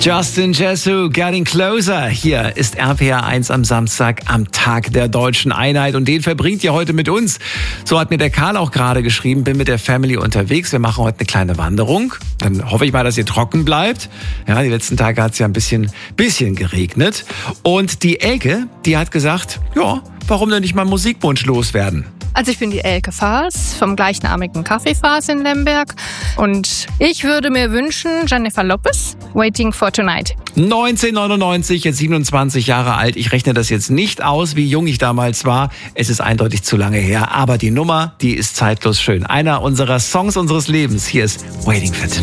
Justin Jesu, Getting Closer. Hier ist RPR 1 am Samstag am Tag der Deutschen Einheit und den verbringt ihr heute mit uns. So hat mir der Karl auch gerade geschrieben, bin mit der Family unterwegs. Wir machen heute eine kleine Wanderung. Dann hoffe ich mal, dass ihr trocken bleibt. Ja, die letzten Tage hat es ja ein bisschen geregnet. Und die Elke, die hat gesagt, ja, warum denn nicht mal Musikwunsch loswerden? Also ich bin die Elke Faas vom gleichnamigen Café Faas in Lemberg und ich würde mir wünschen, Jennifer Lopez, Waiting for Tonight. 1999, jetzt 27 Jahre alt. Ich rechne das jetzt nicht aus, wie jung ich damals war. Es ist eindeutig zu lange her, aber die Nummer, die ist zeitlos schön. Einer unserer Songs unseres Lebens. Hier ist Waiting for Tonight.